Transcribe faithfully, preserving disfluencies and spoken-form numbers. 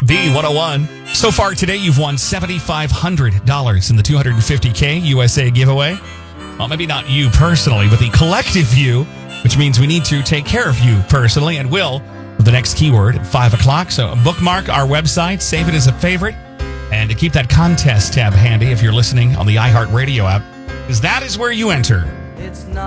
B one oh one. So far today, you've won seven thousand five hundred dollars in the two hundred fifty K U S A giveaway. Well, maybe not you personally, but the collective you, which means we need to take care of you personally and will with the next keyword at five o'clock. So bookmark our website, save it as a favorite, and to keep that contest tab handy if you're listening on the iHeartRadio app, because that is where you enter. It's not